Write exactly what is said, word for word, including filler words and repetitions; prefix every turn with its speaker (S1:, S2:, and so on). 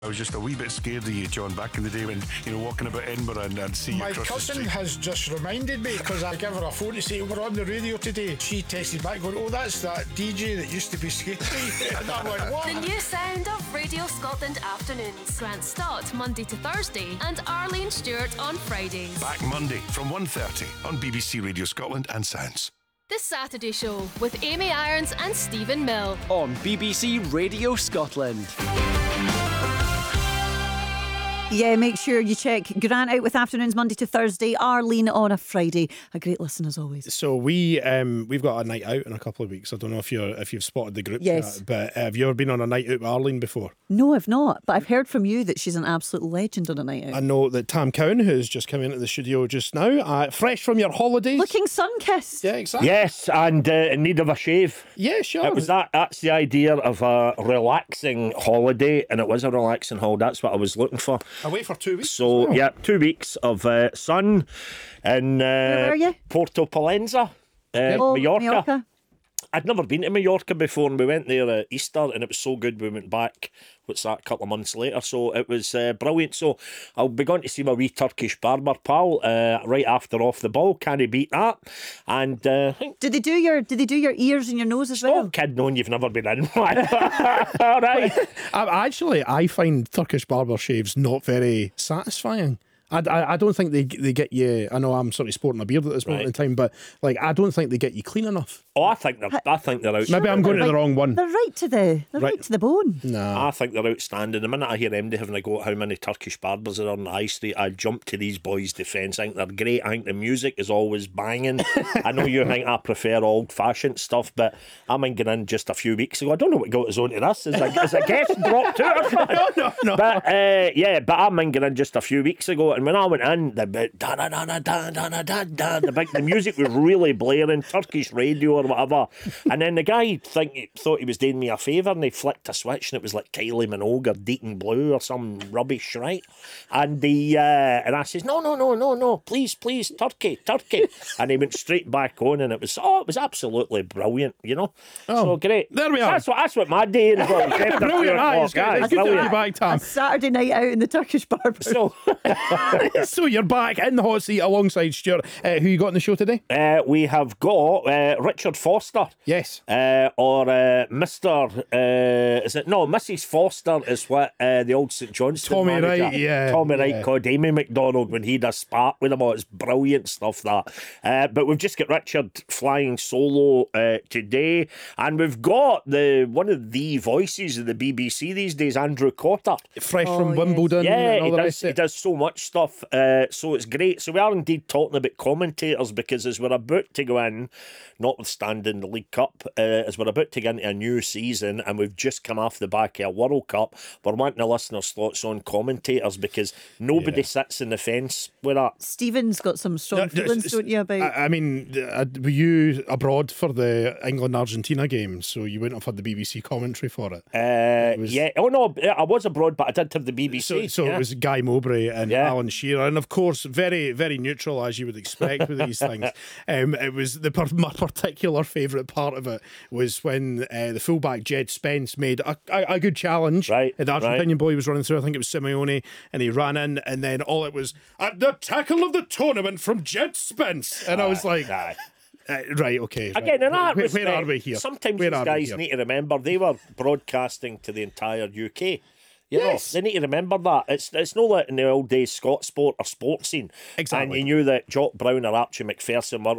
S1: I was just a wee bit scared of you, John, back in the day when, you know, walking about Edinburgh and, and see you
S2: My
S1: across the
S2: cousin
S1: street.
S2: has just reminded me, because I gave her a phone to say we're on the radio today. She texted back going, oh, that's that D J that used to be skating. And I went, what?
S3: The new sound of Radio Scotland afternoons. Grant Stott Monday to Thursday and Arlene Stewart on Fridays.
S1: Back Monday from one thirty on B B C Radio Scotland and Sounds.
S3: The Saturday Show with Amy Irons and Stephen Mill.
S4: On B B C Radio Scotland.
S5: Yeah, make sure you check Grant out with afternoons Monday to Thursday, Arlene on a Friday. A great listen as always.
S6: So we um we've got a night out in a couple of weeks. I don't know if you're if you've spotted the group
S5: Yes.
S6: chat, but uh, have you ever been on a night out with Arlene before?
S5: No, I've not, but I've heard from you that she's an absolute legend on a night out.
S6: I know that Tam Cowan, who's just come into the studio just now, uh, fresh from your holidays.
S5: Looking sun-kissed.
S6: Yeah, exactly.
S7: Yes, and uh, in need of a shave.
S6: Yeah, sure.
S7: It was that. That's the idea of a relaxing holiday, and it was a relaxing holiday. That's what I was looking for.
S6: Away for two weeks.
S7: So
S6: as well.
S7: yeah, two weeks of uh, sun in uh,
S5: Where were you?
S7: Porto Palenza, uh,
S5: Oh,
S7: Mallorca.
S5: Mallorca.
S7: I'd never been to Mallorca before, and we went there at Easter, and it was so good. We went back, what's that, a couple of months later, so it was uh, brilliant. So I'll be going to see my wee Turkish barber pal uh, right after Off the Ball. Can he beat that? And uh, I think,
S5: Did they do your Did they do your ears and your nose as well?
S7: stop kidding on, you've never been in one. All right.
S6: I, actually, I find Turkish barber shaves not very satisfying. I, I, I don't think they they get you. I know I'm sort of sporting a beard at this moment
S7: Right.
S6: in time, but like I don't think they get you clean enough.
S7: Oh, I think they're, I think they're out.
S6: Maybe I'm going to the wrong one.
S5: They're right to the They're right,
S6: Right.
S5: to the bone.
S6: No.
S7: I think they're outstanding. The minute I hear M D having a go at how many Turkish barbers are on the high street, I jump to these boys' defence. I think they're great. I think the music is always banging. I know you think I prefer old-fashioned stuff, but I'm thinking in just a few weeks ago. I don't know what got us onto this. As a, as a guest dropped out.
S6: no, no, no.
S7: But uh, yeah, but I'm thinking in just a few weeks ago, and when I went in, the bit da da da da da da da da da, the big the music was really blaring, Turkish radio or whatever. And then the guy think, thought he was doing me a favour, and he flicked a switch, and it was like Kylie Minogue or Deacon Blue or some rubbish, right? And the uh, and I says, no, no, no, no, no, please, please, Turkey, Turkey. And he went straight back on, and it was oh, it was absolutely brilliant, you know.
S6: Oh,
S7: so great.
S6: there we are.
S7: That's what that's what my day is. Well,
S6: Brilliant. Aye, it's good, it's good to have you back,
S5: A
S6: Tam.
S5: Saturday night out in the Turkish barber.
S7: So
S6: So you're back in the hot seat alongside Stuart. Uh, who you got on the show today?
S7: uh, we have got uh, Richard Foster.
S6: Yes.
S7: Uh, or uh, Mister Uh, is it no Missus Foster is what uh, the old St Johnstone
S6: Tommy
S7: manager,
S6: Wright, yeah,
S7: Tommy
S6: yeah.
S7: Wright called Amy McDonald when he does spat with him. Oh, it's brilliant stuff that. Uh, but we've just got Richard flying solo uh, today, and we've got the one of the voices of the B B C these days, Andrew Cotter.
S6: Fresh
S5: Oh,
S6: from
S5: yes.
S6: Wimbledon.
S7: Yeah,
S6: and all
S7: he
S6: the
S7: does,
S6: rest of
S7: he
S6: it.
S7: does so much stuff, uh, so it's great. So we are indeed talking about commentators, because as we're about to go in, notwithstanding the League Cup, uh, as we're about to get into a new season, and we've just come off the back of a World Cup, we're wanting the listeners' thoughts on commentators, because nobody
S6: Yeah.
S7: sits in the fence with that.
S5: Stephen's got some strong
S6: No,
S5: feelings,
S6: it's-
S5: don't you, about...
S6: I, I mean, uh, were you abroad for the England-Argentina game? So you wouldn't have had the B B C commentary for it.
S7: Uh,
S6: was-
S7: yeah, oh no, I was abroad, but I did have the B B C.
S6: So, so
S7: yeah.
S6: it was Guy Mowbray and
S7: Yeah.
S6: Alan Shearer, and of course, very, very neutral as you would expect with these things. Um, it was the per- my particular favourite part of it was when uh, the fullback Jed Spence made a, a, a good challenge.
S7: Right,
S6: the Argentinian
S7: right.
S6: boy was running through. I think it was Simeone, and he ran in, and then all it was at the tackle of the tournament from Jed Spence, and I was like.
S7: Aye.
S6: Uh, right, okay.
S7: Again, in that
S6: where,
S7: respect,
S6: where are we here?
S7: sometimes
S6: Where
S7: these
S6: are we
S7: guys
S6: here?
S7: need to remember they were broadcasting to the entire U K. You
S6: Yes.
S7: know, they need to remember that. It's it's not like in the old days Scott Sport or sports scene.
S6: Exactly.
S7: And you knew that Jock Brown or Archie McPherson were